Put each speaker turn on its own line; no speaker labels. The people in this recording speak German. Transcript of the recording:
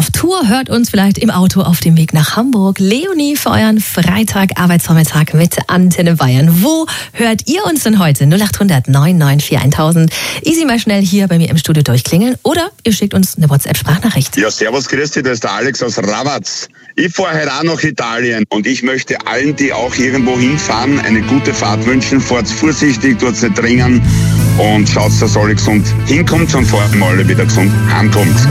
auf Tour, hört uns vielleicht im Auto auf dem Weg nach Hamburg. Leonie für euren Freitag, Arbeitsvormittag mit Antenne Bayern. Wo hört ihr uns denn heute? 0800 994 1000. Easy mal schnell hier bei mir im Studio durchklingeln oder ihr schickt uns eine WhatsApp-Sprachnachricht.
Ja, servus, grüß dich, das ist der Alex aus Ravatz. Ich fahre heute auch nach Italien und ich möchte allen, die auch irgendwo hinfahren, eine gute Fahrt wünschen. Fahrt vorsichtig, tut's nicht dringend und schaut, dass alle gesund hinkommt und vor allem alle wieder gesund heimkommt.